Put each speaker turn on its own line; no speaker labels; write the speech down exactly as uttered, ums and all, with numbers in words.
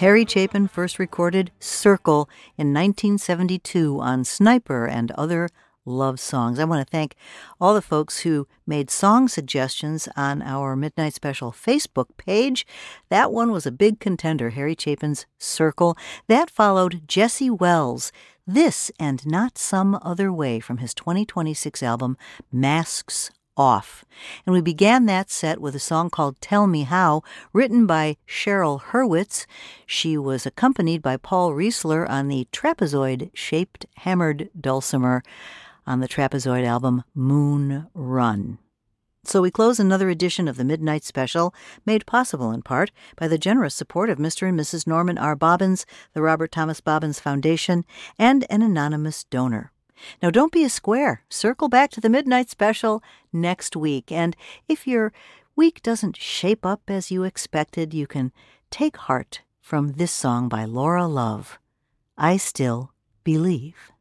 Harry Chapin first recorded Circle in nineteen seventy-two on Sniper and Other Love Songs. I want to thank all the folks who made song suggestions on our Midnight Special Facebook page. That one was a big contender, Harry Chapin's Circle. That followed Jesse Wells' This and Not Some Other Way from his twenty twenty-six album Masks Off. And we began that set with a song called Tell Me How, written by Cheryl Hurwitz. She was accompanied by Paul Riesler on the trapezoid-shaped hammered dulcimer on the Trapezoid album Moon Run. So we close another edition of the Midnight Special, made possible in part by the generous support of Mister and Missus Norman R. Bobbins, the Robert Thomas Bobbins Foundation, and an anonymous donor. Now, don't be a square. Circle back to the Midnight Special next week. And if your week doesn't shape up as you expected, you can take heart from this song by Laura Love, I Still Believe.